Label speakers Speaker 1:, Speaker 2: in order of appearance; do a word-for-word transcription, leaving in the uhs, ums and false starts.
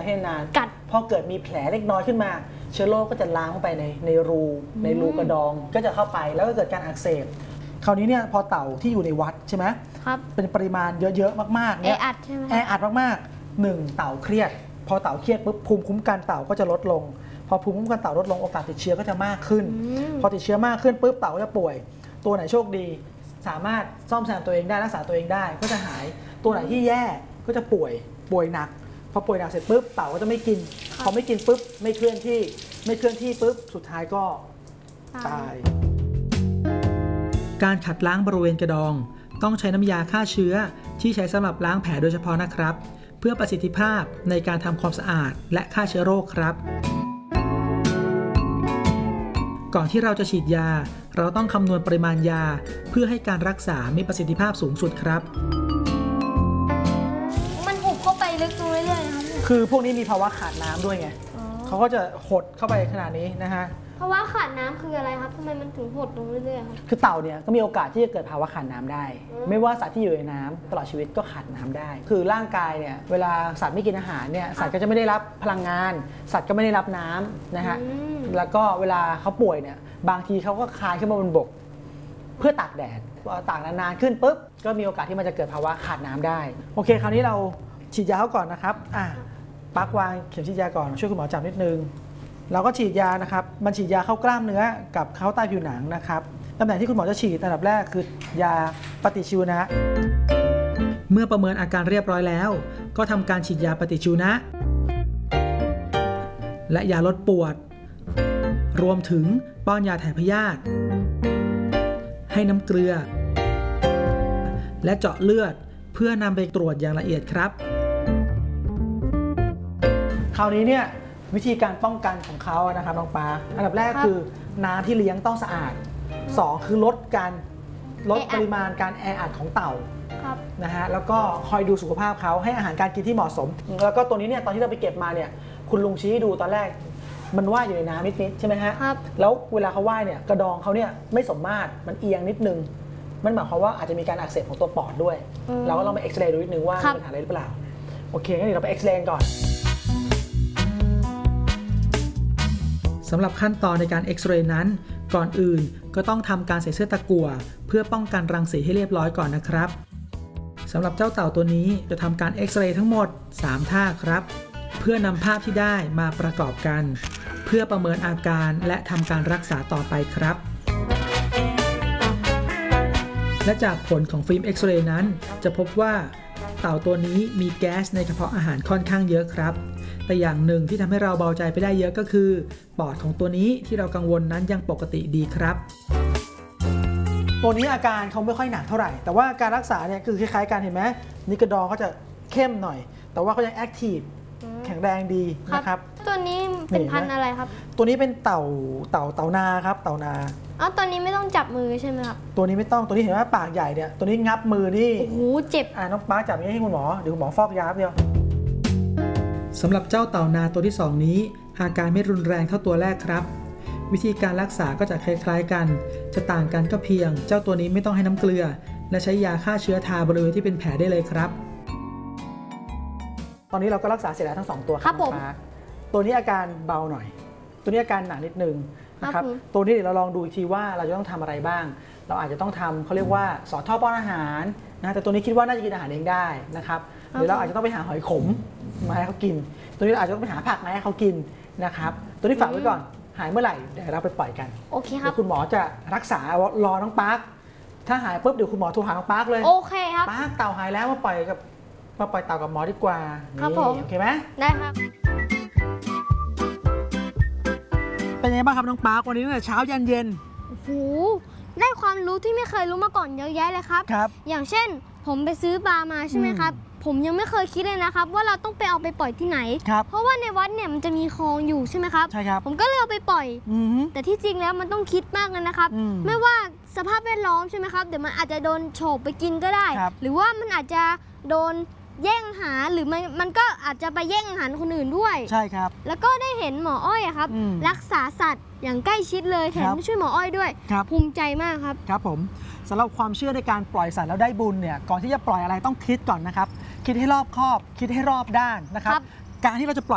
Speaker 1: ให้นาน
Speaker 2: กัด
Speaker 1: พอเกิดมีแผลเล็กน้อยขึ้นมาเชื้อโรคก็จะลามเข้าไปในในรูในรูกระดองก็จะเข้าไปแล้วก็เกิดการอักเสบคราวนี้เนี่ยพอเต่าที่อยู่ในวัดใช่ไหม
Speaker 2: ครับ
Speaker 1: เป็นปริมาณเยอะๆมากๆเนี่ย
Speaker 2: แออัดใช่ไหม
Speaker 1: แออัดมากๆหนึ่งเต่าเครียดพอเต่าเครียดปุ๊บภูมิคุ้มกันเต่าก็จะลดลงพอภูมิคุ้มกันเต่าลดลงโอกาสติดเชื้อก็จะมากขึ้นพอติดเชื้อมากขึ้นปุ๊บเต่าก็จะป่วยตัวไหนโชคดีสามารถซ่อมแซมตัวเองได้รักษาตัวเองได้ก็จะหายตัวไหนที่แย่ก็จะป่วยป่วยหนักพอป่วยหนักเสร็จปุ๊บเต่าก็จะไม่กินพอไม่กินปุ๊บไม่เคลื่อนที่ไม่เคลื่อนที่ปุ๊บสุดท้ายก็ตายการขัดล้างบริเวณกระดองต้องใช้น้ำยาฆ่าเชื้อที่ใช้สำหรับล้างแผลโดยเฉพาะนะครับเพื่อประสิทธิภาพในการทำความสะอาดและฆ่าเชื้อโรคครับก่อนที่เราจะฉีดยาเราต้องคำนวณปริมาณยาเพื่อให้การรักษามีประสิทธิภาพสูงสุดครับ
Speaker 2: มันหุบเข้าไปลึกลงเรื่อยๆนะครับ
Speaker 1: คือพวกนี้มีภาวะขาดน้ำด้วยไงเขาก็จะหดเข้าไปขนาดนี้นะฮะ
Speaker 2: ภาวะขาดน้ำคืออะไรครับทำไมมันถึงหดลงเรื่อยๆครับ
Speaker 1: คือเต่าเนี่ยก็มีโอกาสที่จะเกิดภาวะขาดน้ำได้ไม่ว่าสัตว์ที่อยู่ในน้ำตลอดชีวิตก็ขาดน้ำได้คือร่างกายเนี่ยเวลาสัตว์ไม่กินอาหารเนี่ยสัตว์ก็จะไม่ได้รับพลังงานสัตว์ก็ไม่ได้รับน้ำนะฮะแล้วก็เวลาเขาป่วยเนี่ยบางทีเขาก็คลายขึ้นมาบนบกเพื่อตากแดดตากนานๆขึ้นปุ๊บก็มีโอกาสที่มันจะเกิดภาวะขาดน้ำได้โอเคคราวนี้เราฉีดยาเขาก่อนนะครับอ่ะปักวางเข็มฉีดยาก่อนช่วยคุณหมอจับนิดนึงเราก็ฉีดยานะครับมันฉีดยาเข้ากล้ามเนื้อกับเข้าใต้ผิวหนังนะครับตำแหน่งที่คุณหมอจะฉีดอันดับแรกคือยาปฏิชีวนะเมื่อประเมินอาการเรียบร้อยแล้วก็ทำการฉีดยาปฏิชีวนะและยาลดปวดรวมถึงป้อนยาถ่ายพยาธิให้น้ำเกลือและเจาะเลือดเพื่อนำไปตรวจอย่างละเอียดครับคราวนี้เนี่ยวิธีการป้องกันของเขานะครับน้องปาอันดับแรกคือน้ำที่เลี้ยงต้องสะอาดสองคือลดการลดปริมาณการแออัดของเต่านะฮะแล้วก็คอยดูสุขภาพเขาให้อาหารการกินที่เหมาะสมแล้วก็ตัวนี้เนี่ยตอนที่เราไปเก็บมาเนี่ยคุณลุงชี้ดูตอนแรกมันว่ายอยู่ในน้ำนิดๆใช่ไหมฮะแล้วเวลาเขาว่ายเนี่ยกระดองเขาเนี่ยไม่สมมาตรมันเอียงนิดนึงมันหมายความว่าอาจจะมีการอักเสบของตัวปอดด้วยเราก็ลองไปเอ็กซเรย์ดูนิดนึงว่ามีปัญหาอะไรหรือเปล่าโอเคงั้นเดี๋ยวเราไปเอ็กซเรย์ก่อนสำหรับขั้นตอนในการเอ็กซเรย์นั้นก่อนอื่นก็ต้องทำการใส่เสื้อตะกั่วเพื่อป้องกันรังสีให้เรียบร้อยก่อนนะครับสำหรับเจ้าเต่าตัวนี้จะทำการเอ็กซเรย์ทั้งหมดสามท่าครับเพื่อนำภาพที่ได้มาประกอบกันเพื่อประเมินอาการและทำการรักษาต่อไปครับและจากผลของฟิล์มเอ็กซเรย์นั้นจะพบว่าเต่าตัวนี้มีแก๊สในกระเพาะอาหารค่อนข้างเยอะครับแต่อย่างหนึ่งที่ทำให้เราเบาใจไปได้เยอะก็คือปอดของตัวนี้ที่เรากังวลนั้นยังปกติดีครับตัวนี้อาการเขาไม่ค่อยหนักเท่าไหร่แต่ว่าการรักษาเนี่ยคือคล้ายๆกันเห็นไหมนี่กระดองเขาจะเข้มหน่อยแต่ว่าเขายังแอคทีฟแข็งแรงดีนะครับ
Speaker 2: ตัวนี้เป็นพันธุ์อะไรครับ
Speaker 1: ตัวนี้เป็นเต่าเต่าเต่านาครับเต่านา
Speaker 2: อ๋อตัวนี้ไม่ต้องจับมือใช่ไหมครับ
Speaker 1: ตัวนี้ไม่ต้องตัวนี้เห็นว่าปากใหญ่เนี่ยตัวนี้งับมือนี่
Speaker 2: โอ้โหเจ็บ
Speaker 1: อ่าน้องป้าจับอย่างนี้ให้คุณหมอเดี๋ยวคุณหมอฟอกยาเดียวสำหรับเจ้าเต่านาตัวที่สองนี้อาการไม่รุนแรงเท่าตัวแรกครับวิธีการรักษาก็จะคล้ายๆกันจะต่างกันก็เพียงเจ้าตัวนี้ไม่ต้องให้น้ำเกลือและใช้ยาฆ่าเชื้อทาบริเวณที่เป็นแผลได้เลยครับตอนนี้เราก็รักษาเสร็จแล้วทั้งสองตัวครับผมตัวนี้อาการเบาหน่อยตัวนี้อาการหนักนิดนึงนะครับตัวนี้เดี๋ยวเราลองดูอีกทีว่าเราจะต้องทำอะไรบ้างเราอาจจะต้องทำเขาเรียกว่าสอดท่อป้อนอาหารนะแต่ตัวนี้คิดว่าน่าจะกินอาหารเองได้นะครับหรือเราอาจจะต้องไปหาหอยขมมาให้เขากินตัวนี้เราอาจจะต้องไปหาผักมาให้เขากินนะครับตัวนี้ฝากไว้ก่อนหายเมื่อไหร่เดี๋ยวเราไปปล่อยกัน
Speaker 2: โอเคครับ
Speaker 1: เดี๋ยวคุณหมอจะรักษารอน้องปาร์คถ้าหายปุ๊บเดี๋ยวคุณหมอโทรหาน้องปาร์คเลย
Speaker 2: โอเคครับ
Speaker 1: ปาร์คเต่าหายแล้วมาปล่อยกับมาปล่อยเต่ากับหมอดีกว่า
Speaker 2: ครับผม
Speaker 1: โอเคไหม
Speaker 2: ได้ครับ
Speaker 1: เป็นยังไงบ้างครับน้องปาร์ควันนี้ตั้งแต่เช้ายันเย็น
Speaker 2: โอ้โหได้ความรู้ที่ไม่เคยรู้มาก่อนเยอะแยะเลยครับ
Speaker 1: ครับ
Speaker 2: อย่างเช่นผมไปซื้อปลามาใช่ไหมครับผมยังไม่เคยคิดเลยนะครับว่าเราต้องไปเอาไปปล่อยที่ไหนเพราะว่าในวัดเนี่ยมันจะมีคลองอยู่ใช่ไหมครับ
Speaker 1: ใช่ครับ
Speaker 2: ผมก็เลยเอาไปปล่อยแต่ที่จริงแล้วมันต้องคิดมากเลยนะครับไม่ว่าสภาพแวดล้อมใช่ไหมครับเดี๋ยวมันอาจจะโดนโฉบไปกินก็ได้หรือว่ามันอาจจะโดนแย่งอาหารหรือมันมันก็อาจจะไปแย่งอาหารคนอื่นด้วย
Speaker 1: ใช่ครับ
Speaker 2: แล้วก็ได้เห็นหมออ้อยครับรักษาสัตว์อย่างใกล้ชิดเลยแถมช่วยหมออ้อยด้วยภูมิใจมากครับ
Speaker 1: ครับผมสำหรับความเชื่อในการปล่อยสัตว์แล้วได้บุญเนี่ยก่อนที่จะปล่อยอะไรต้องคิดก่อนนะครับคิดให้รอบคอบคิดให้รอบด้านนะครับการที่เราจะปล่อย